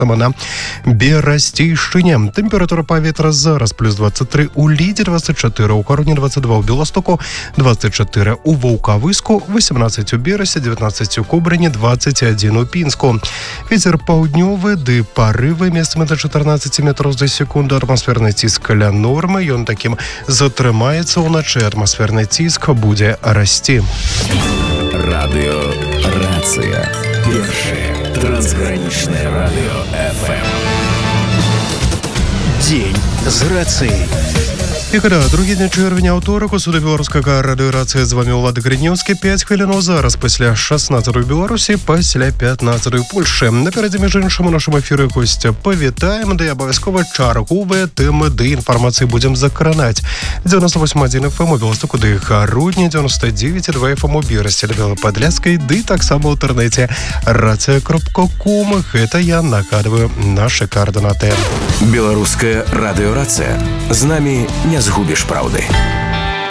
на Берасцейшчыне. Тэмпература паветра зараз плюс 23 у Лідзе, 24 у Кароні, 22 у Беластоку, 24 у Ваўкавыску, 18 у Берасе, 19 у Кобрыні, 21 у Пінску. Вецер паўднёвы ды парывы месцамі до 14 метров за секунду. Атмасферны ціск каля нормы. Ён такім затрымаецца ўначы. Атмасферны ціск будзе расці. Радиорация. Первое трансграничное радио ФМ. День з рацией. І когда другі день чэрвеня аўторак у суду беларускага радыёрацыя з вами Улады Гринёўскі. 5 хвілінаў зараз пасля 16 у Беларусі, пасля 15 у Польшы. Наперадзе, між іншым, у нашым эфіры госця павітаем, ды абавязкова чарговыя тэмы ды інфармацыі будзем закранаць. 98.1 FM у Беластоку ды Гародні, 99.2 FM у Берасці, Белападляцкай, ды таксама ў інтэрнэце рацыя.ком. Гэта я нагадваю нашы координаты. Беларуская радыёрацыя. З намі не згубіш праўды.